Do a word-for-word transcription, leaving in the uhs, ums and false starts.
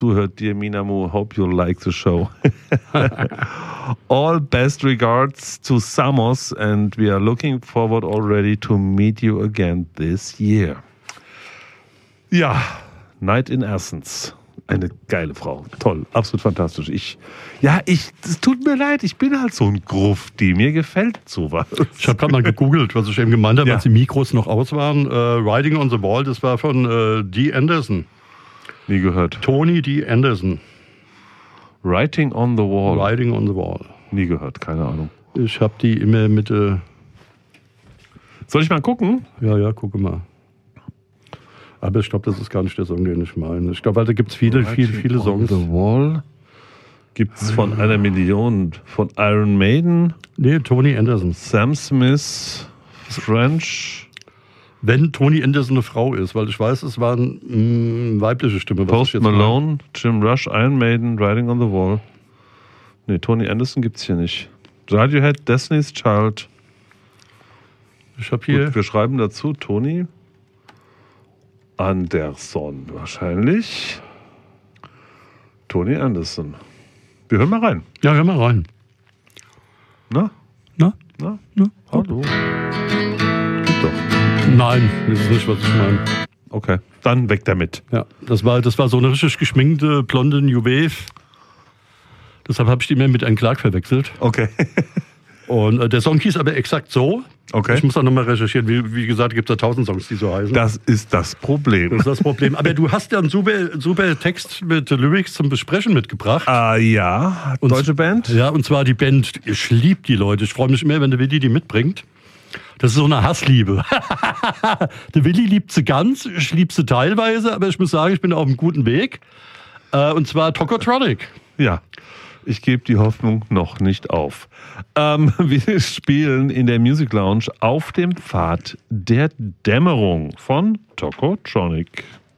zuhört, dear Minamu. Hope you like the show. All best regards to Samos and we are looking forward already to meet you again this year. Ja, Night in Essence. Eine geile Frau. Toll, absolut fantastisch. Ich, ja, ich, es tut mir leid, ich bin halt so ein Grufti. Mir gefällt sowas. Ich habe gerade mal gegoogelt, was ich eben gemeint habe, Ja. als die Mikros noch aus waren. Äh, Riding on the Wall, das war von äh, Dee Anderson. Nie gehört. Tony Dee Anderson. Writing on the Wall. Riding on the Wall. Nie gehört, keine Ahnung. Ich habe die immer mit... Äh, Soll ich mal gucken? ja, ja, gucke mal. Aber ich glaube, das ist gar nicht der Song, den ich meine. Ich glaube, weil da gibt es viele, viele, viele On Songs. the Wall gibt es von einer Million. Von Iron Maiden, Nee, Tony Anderson. Sam Smith, French, Wenn Tony Anderson eine Frau ist, weil ich weiß, es war eine mh, weibliche Stimme. Was ich Post jetzt Malone, Jim Rush, Iron Maiden, Riding on the Wall. Nee, Tony Anderson gibt's hier nicht. Radiohead, Destiny's Child. Meine. Ich habe hier... Gut, wir schreiben dazu Tony Anderson wahrscheinlich. Tony Anderson. Wir hören mal rein. Ja, hör mal rein. Na? Na? Na? Na? Hallo. Geht doch. Nein, das ist nicht, was ich meine. Okay, dann weg damit. Ja, das war, das war so eine richtig geschminkte, blonde New Wave. Deshalb habe ich die immer mit Anne Clark verwechselt. Okay. Und äh, der Song hieß aber exakt so. Okay. Ich muss auch nochmal recherchieren. Wie, wie gesagt, gibt es da tausend Songs, die so heißen. Das ist das Problem. Das ist das Problem. Aber du hast ja einen super, super Text mit Lyrics zum Besprechen mitgebracht. Ah ja, Und- deutsche Band? Ja, und zwar die Band, ich liebe die Leute. Ich freue mich immer, wenn der Willi die mitbringt. Das ist so eine Hassliebe. Der Willi liebt sie ganz, ich liebe sie teilweise, aber ich muss sagen, ich bin auf einem guten Weg. Äh, und zwar Tokotronic. Ja. Ich gebe die Hoffnung noch nicht auf. Ähm, wir spielen in der Music Lounge auf dem Pfad der Dämmerung von Tokotronic.